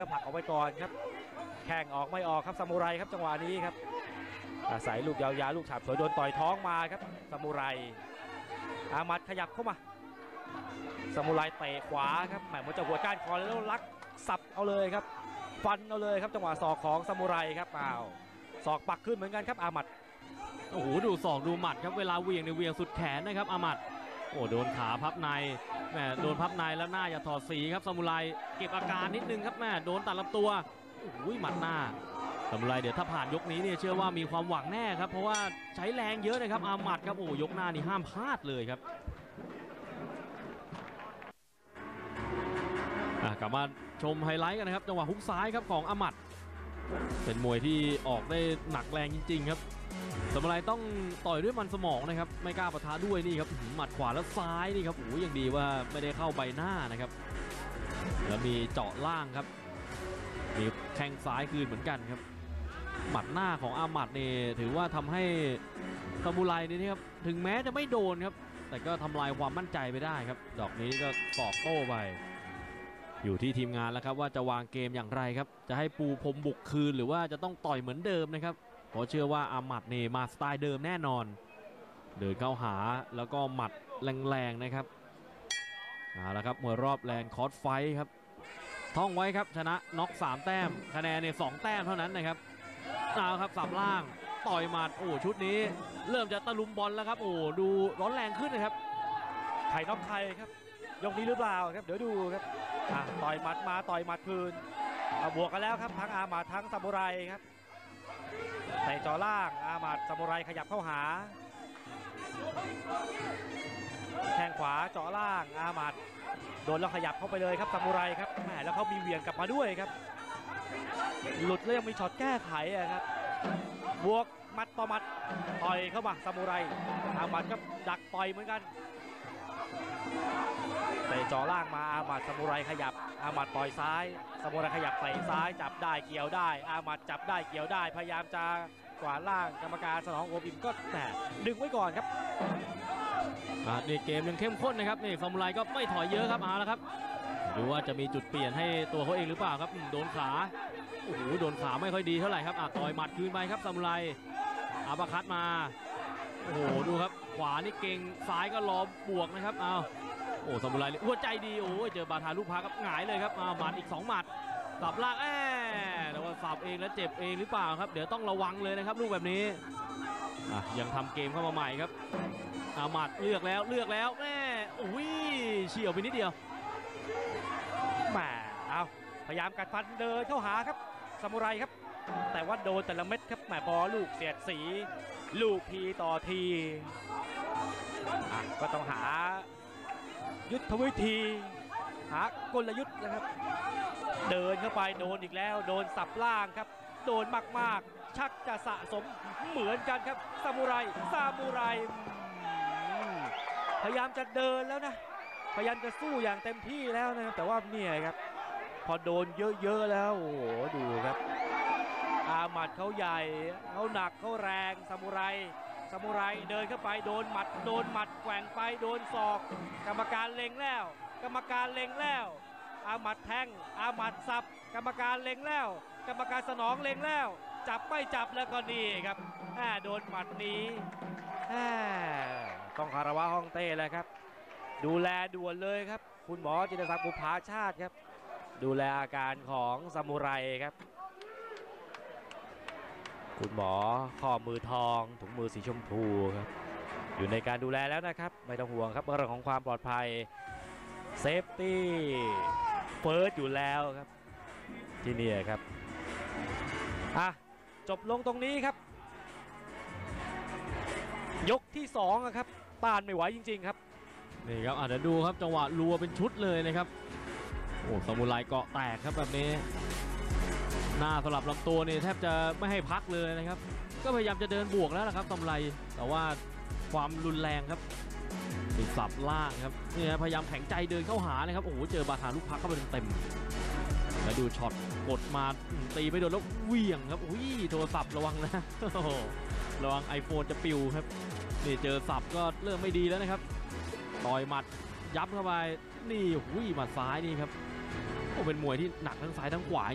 ก็ผลักออกไปก่อนครับแข้งออกไม่ออกครับซามูไรครับจังหวะนี้ครับอาศัยลูกยาวๆลูกฉาบสวยโดนต่อยท้องมาครับซามูไรอามัดขยับเข้ามาซามูไรเตะขวาครับแหมมันจะหัวก้านคอแล้วลักสับเอาเลยครับฟันเอาเลยครับจังหวะศอกของซามูไรครับอ้าวศอกปักขึ้นเหมือนกันครับอามัดโอ้โหดูศอกดูหมัดครับเวลาเวียงในเวียงสุดแขนนะครับอามัดโอ้โดนขาพับในแม่โดนพับในแล้วหน้าอย่าถอดสีครับซามูไรเก็บอาการนิดนึงครับแม่โดนตัดลำตัวโอ้ยหมัดหน้าซามูไรเดี๋ยวถ้าผ่านยกนี้เนี่ยเชื่อว่ามีความหวังแน่ครับเพราะว่าใช้แรงเยอะนะครับอามัดครับโอ้ยกหน้านี่ห้ามพลาดเลยครับกลับมาชมไฮไลท์กันนะครับจังหวะฮุกซ้ายครับของอามัดเป็นมวยที่ออกได้หนักแรงจริงๆครับซามูไรต้องต่อยด้วยมันสมองนะครับไม่กล้าปะทะด้วยนี่ครับหมัดขวาแล้วซ้ายนี่ครับโอ้ยยังดีว่าไม่ได้เข้าใบหน้านะครับแล้วมีเจาะล่างครับมีแข้งซ้ายคืนเหมือนกันครับหมัดหน้าของอามัดเนี่ยถือว่าทำให้ซามูไรนี่ครับถึงแม้จะไม่โดนครับแต่ก็ทำลายความมั่นใจไปได้ครับดอกนี้ก็สอกโต้ไปอยู่ที่ทีมงานแล้วครับว่าจะวางเกมอย่างไรครับจะให้ปูพรมบุกคืนหรือว่าจะต้องต่อยเหมือนเดิมนะครับเพราะเชื่อว่าอามัดนี่มาสไตล์เดิมแน่นอนเดินเข้าหาแล้วก็หมัดแรงๆนะครับแล้วครับมวยรอบแรงคอร์สไฟท์ครับท่องไว้ครับชนะน็อก3แต้มคะแนนเนี่ย2แต้มเท่านั้นนะครับครับสับล่างต่อยหมัดโอ้ชุดนี้เริ่มจะตะลุมบอลแล้วครับโอ้ดูร้อนแรงขึ้นนะครับใครน็อกใครครับยกนี้หรือเปล่าครับเดี๋ยวดูครับต่อยหมัดมาต่อยหมัดคืนบวกกันแล้วครับทั้งอามัดทั้งซามูไรครับเตะจ่อล่างอามัดซามูไรขยับเข้าหาแข้งขวาเจาะล่างอามัดโดนแล้วขยับเข้าไปเลยครับซามูไรครับแหมแล้วเขามีเหวี่ยงกลับมาด้วยครับหลุดแล้วยังมีช็อตแก้ไขครับบวกมัดต่อมัดต่อยเข้ามาซามูไรอามัดก็ดักต่อยเหมือนกันเตะจ่อล่างมาอามัดซามูไรขยับอามัดต่อยซ้ายซามูไรขยับเตะซ้ายจับได้เกี่ยวได้อามัดจับได้เกี่ยวได้พยายามจะกวาดล่างกรรมการสนองโอบิมก็แต่ดึงไว้ก่อนครับนี่เกมยังเข้มข้นนะครับนี่ซามูไรก็ไม่ถอยเยอะครับเอาละครับดูว่าจะมีจุดเปลี่ยนให้ตัวเขาเองหรือเปล่าครับโดนขาโอ้โหโดนขาไม่ค่อยดีเท่าไหร่ครับต่อยหมัดคืนไปครับซามูไรอัปเปอร์คัตมาโอ้โหดูครับขวานี่เก่งซ้ายก็ล้อมบวกนะครับโอ้ซามูไรหัวใจดีโอ้เจอบาทาลูกพาครับหงายเลยครับหมัดอีก2หมัดสับล่างแต่ว่าสับเองแล้วเจ็บเองหรือเปล่าครับเดี๋ยวต้องระวังเลยนะครับลูกแบบนี้ยังทำเกมเข้ามาใหม่ครับหมัดเลือกแล้วแม่อุ้ยเฉี่ยวไปนิดเดียวแหมพยายามกัดฟันเดินเข้าหาครับซามูไรครับแต่ว่าโดนแต่ละเม็ดครับแหมพอลูกเสียดสีลูกทีต่อทีก็ต้องหายุทธวิธีหากลยุทธ์นะครับเดินเข้าไปโดนอีกแล้วโดนสับล่างครับโดนมากๆชักจะสะสมเหมือนกันครับซามูไรพยายามจะเดินแล้วนะพยายามจะสู้อย่างเต็มที่แล้วนะครับแต่ว่าเนี่ยครับพอโดนเยอะๆแล้วโอ้โหดูครับอามัดเขาใหญ่เขาหนักเขาแรงซามูไรเดินเข้าไปโดนหมัดแกว่งไปโดนศอกกรรมการเล็งแล้วอามัดแทงอามัดสับกรรมการเล็งแล้วกรรมการสนองเล็งแล้วจับไม่จับแล้วก็นี่ครับโดนหมัดนี้ต้องคารวะฮ่องเต้เลยครับดูแลด่วนเลยครับคุณหมอจิตรศักดิ์บุภาชาติครับดูแลอาการของซามูไรครับคุณหมอข้อมือทองถุงมือสีชมพูครับอยู่ในการดูแลแล้วนะครับไม่ต้องห่วงครับเรื่องของความปลอดภัยเซฟตี้เฟิร์สอยู่แล้วครับที่นี่ครับจบลงตรงนี้ครับยกที่2ครับต้านไม่ไหวจริงๆครับนี่ครับเดี๋ยวดูครับจังหวะรัวเป็นชุดเลยนะครับโอ้ซามูไรเกาะแตกครับแบบนี้หน้าสลับลำตัวนี่แทบจะไม่ให้พักเลยนะครับก็พยายามจะเดินบวกแล้วนะครับซามูไรแต่ว่าความรุนแรงครับติดสับล่างครับนี่พยายามแข็งใจเดินเข้าหานะครับโอ้โหเจอบาทาลูกพักเข้าไปเต็มแล้วดูช็อตกดมาตีไปโดนแล้วเหวี่ยงครับอุ้ยโทรศัพท์ระวังนะระวัง iPhone จะปิวครับนี่เจอสับก็เริ่มไม่ดีแล้วนะครับต่อยหมัดยับเข้าไปนี่หุ้ยหมัดซ้ายนี่ครับโอ้เป็นมวยที่หนักทั้งซ้ายทั้งขวา